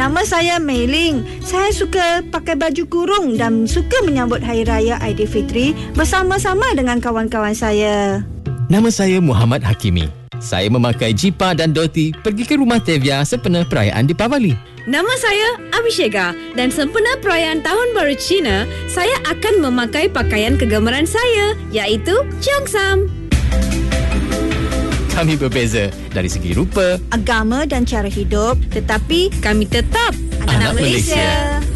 Nama saya Mei Ling. Saya suka pakai baju kurung dan suka menyambut Hari Raya Aidilfitri bersama-sama dengan kawan-kawan saya. Nama saya Muhammad Hakimi. Saya memakai jippa dan dhoti pergi ke rumah Tevia sempena perayaan Deepavali. Nama saya Abhisheka dan sempena perayaan Tahun Baru Cina, saya akan memakai pakaian kegemaran saya, iaitu Cheongsam. Kami berbeza dari segi rupa, Agama dan cara hidup, tetapi Kami tetap anak Malaysia.